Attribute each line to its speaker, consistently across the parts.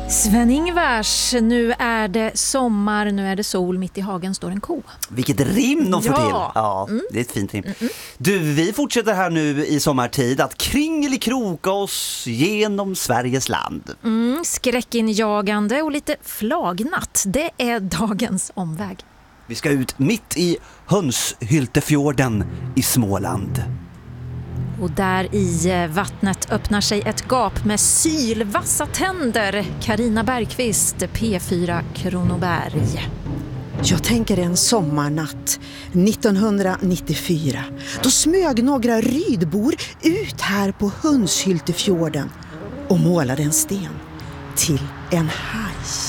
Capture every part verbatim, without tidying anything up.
Speaker 1: Sven-Ingvars, nu är det sommar, nu är det sol, mitt i hagen står en ko.
Speaker 2: Vilket rim de får
Speaker 1: Ja.
Speaker 2: till. Ja, mm. Det är ett fint rim. Mm-mm. Du, vi fortsätter här nu i sommartid att kringelikroka oss genom Sveriges land.
Speaker 1: Mm, skräckinjagande och lite flagnatt, det är dagens omväg.
Speaker 2: Vi ska ut mitt i Hönshyltefjorden i Småland.
Speaker 1: Och där i vattnet öppnar sig ett gap med sylvassa tänder. Carina Bergqvist, P fyra Kronoberg.
Speaker 3: Jag tänker en sommarnatt nittonhundranittiofyra. Då smög några rydbor ut här på Hönshyltefjorden och målade en sten till en haj.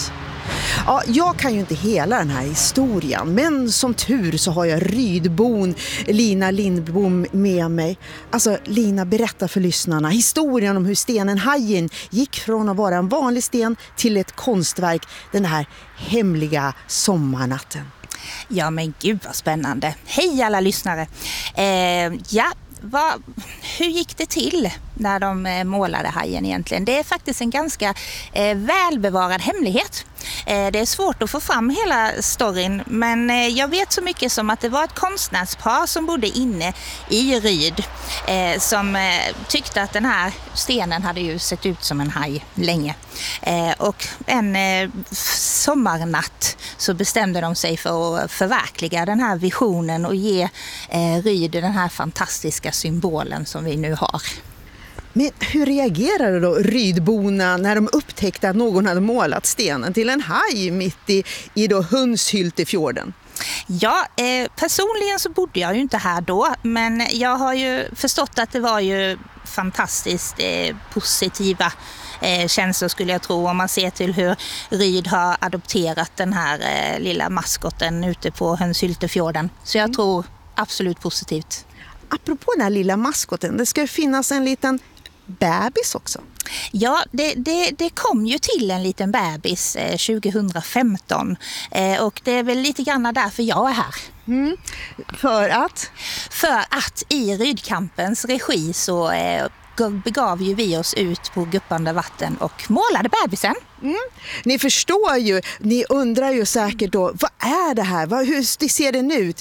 Speaker 3: Ja, jag kan ju inte hela den här historien, men som tur så har jag rydbon Lina Lindbom med mig. Alltså Lina, berättar för lyssnarna historien om hur stenen Hajen gick från att vara en vanlig sten till ett konstverk den här hemliga sommarnatten.
Speaker 4: Ja men gud vad spännande. Hej alla lyssnare. Eh, ja, vad, hur gick det till när de eh, målade hajen egentligen? Det är faktiskt en ganska eh, välbevarad hemlighet. Eh, det är svårt att få fram hela storyn, men eh, jag vet så mycket som att det var ett konstnärspar som bodde inne i Ryd eh, som eh, tyckte att den här stenen hade ju sett ut som en haj länge. Eh, och en eh, sommarnatt så bestämde de sig för att förverkliga den här visionen och ge eh, Ryd den här fantastiska symbolen som vi nu har.
Speaker 3: Men hur reagerade då rydborna när de upptäckte att någon hade målat stenen till en haj mitt i, i då Hönshyltefjorden?
Speaker 4: Ja, eh, personligen så bodde jag ju inte här då, men jag har ju förstått att det var ju fantastiskt eh, positiva eh, känslor skulle jag tro, om man ser till hur Ryd har adopterat den här eh, lilla maskoten ute på Hönshyltefjorden. Så jag mm. tror absolut positivt.
Speaker 3: Apropå den här lilla maskoten, det ska ju finnas en liten bebis också.
Speaker 4: Ja, det, det, det kom ju till en liten bebis eh, tjugohundrafemton eh, och det är väl lite grann därför jag är här.
Speaker 3: Mm. För att?
Speaker 4: För att i Rydkampens regi så eh, begav ju vi oss ut på guppande vatten och målade bebisen.
Speaker 3: Mm. Ni förstår ju, ni undrar ju säkert då, vad är det här? Vad, hur ser den ut?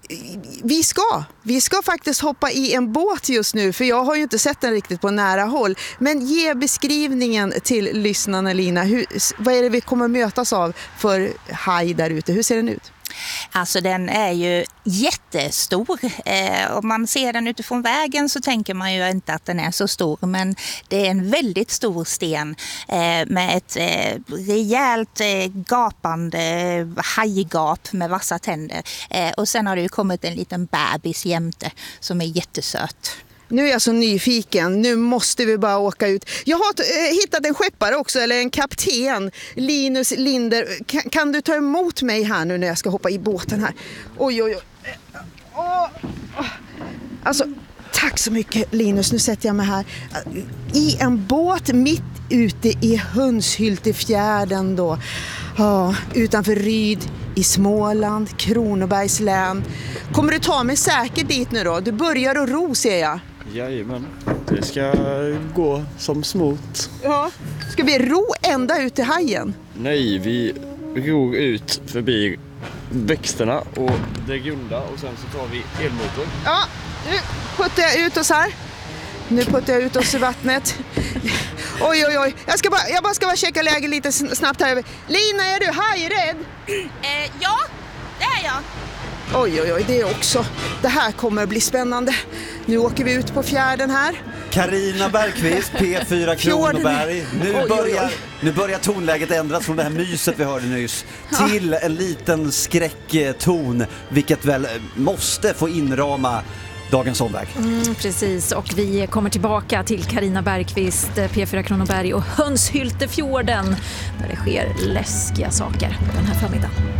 Speaker 3: Vi ska, vi ska faktiskt hoppa i en båt just nu, för jag har ju inte sett den riktigt på nära håll. Men ge beskrivningen till lyssnarna, Lina. Hur, vad är det vi kommer mötas av för haj där ute? Hur ser den ut?
Speaker 4: Alltså den är ju jättestor. Eh, om man ser den utifrån vägen så tänker man ju inte att den är så stor. Men det är en väldigt stor sten eh, med ett eh, rejält eh, gapande hajgap med vassa tänder. Eh, och sen har det ju kommit en liten bebis jämte som är jättesöt.
Speaker 3: Nu är jag så nyfiken, nu måste vi bara åka ut. Jag har äh, hittat en skeppare också, eller en kapten, Linus Linder. Kan, kan du ta emot mig här nu när jag ska hoppa i båten här? Oj, oj, oj. Oh, oh. Alltså, tack så mycket Linus, nu sätter jag mig här. I en båt mitt ute i Hönshyltefjärden då. Ja, utanför Ryd i Småland, Kronobergs län. Kommer du ta mig säkert dit nu då? Du börjar att ro, ser jag.
Speaker 5: Jajamän, det ska gå som smort.
Speaker 3: Ja. Ska vi ro ända ut till hajen?
Speaker 5: Nej, vi ror ut förbi växterna och det grunda och sen så tar vi elmotor.
Speaker 3: Ja, nu puttar jag ut oss här. Nu puttar jag ut oss i vattnet. Oj, oj, oj. Jag, ska bara, jag bara ska bara checka läget lite snabbt här. Lina, är du hajrädd?
Speaker 4: Eh, ja, det är jag.
Speaker 3: Oj, oj, oj, det är också. Det här kommer att bli spännande. Nu åker vi ut på fjärden här.
Speaker 2: Carina Bergqvist, P fyra Kronoberg. Nu
Speaker 3: oj,
Speaker 2: börjar,
Speaker 3: oj, oj.
Speaker 2: nu börjar tonläget ändras från det här myset vi hörde nyss till en liten skräckton, vilket väl måste få inrama dagens omväg.
Speaker 1: Mm, precis, och vi kommer tillbaka till Carina Bergqvist, P fyra Kronoberg och Hönshyltefjorden där det sker läskiga saker den här förmiddagen.